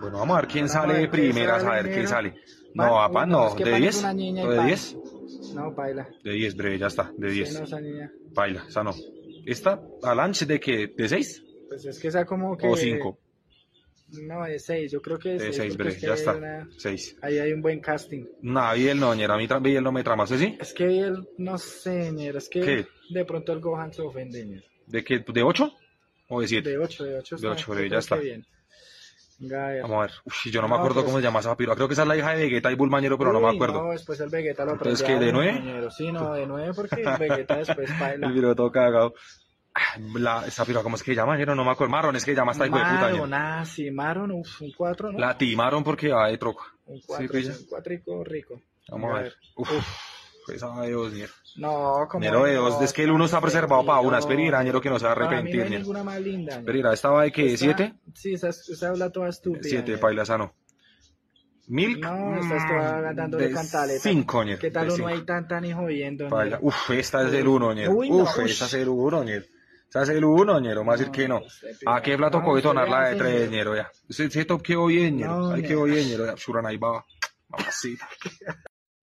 Bueno, vamos a ver quién Bueno, sale de qué primeras, a sale, ver quién ñero. sale. Pan, No, papá, uy, no, no. es que ¿De Pan es 10? una niña y ¿O de Pan. 10? No, baila. De 10, breve, ya está, de Sí, 10. no, esa niña. Baila, esa no. ¿Esta? ¿Alanche de qué? ¿De 6? Pues es que esa como ¿O que. 5? No, de 6, yo creo que de De 6 6, porque es breve, que ya hay está. una. 6. Ahí hay un buen casting. No, Biel no, ñera, a mí Biel no me trama, ¿usted sí? Es que él, no sé, ñero, es que ¿Qué? de pronto el Gohan se ofende, ñero. ¿De qué? ¿De 8? ¿O de 7? De 8 De está, 8, yo breve, ya creo que está. bien. Venga, a ver. Vamos a ver. Uf, yo no me No, acuerdo pero cómo se llama esa piroa. Creo que esa es la hija de Vegeta y Bulmañero, pero no me Uy, acuerdo. no, después el Vegeta lo Entonces, aprende ¿qué? a ¿De uno, 9? ñero. Sí, no, de 9 porque el Vegeta después El baila. video todo cagado. Esa piroa, ¿cómo es que se llama? Ñero? No me acuerdo. Marron, es que se llama esta hijo de puta, ñero. Maron, ah, sí, Maron, uf, un 4, ¿no? La timaron porque va de troca. Un ¿Sí, 4, pilla? un 4 rico. Vamos Venga, a ver. Uf, esa de 2, ñero. No, como Ñero de 2, es que el 1 está preservado para una. Espera, ñero, que no se va a Para mí no arrepentir, hay ñero. ninguna más linda. Espera, ¿esta va de qué? ¿De 7? Sí, esa habla toda estúpida. 7, ñero. paila, esa no. Milk. No, esta está dándole de cantaleta. 5, ñero. ¿Qué tal de uno 5. hay tan ni jodiendo, Paila. ñero? Uf, esta es el 1, ñero. Uy, no, Uf, ush. esa es el 1, ñero. Esa es el 1, ñero. Más decir que no. ¿A qué plato No, coge usted tonar la vea, de 3, señor. ñero? Ya. Ese top quedó bien, ñero. No, Ahí ñero. quedó bien, ñero. Ya, Shuran ahí va. Mamacita.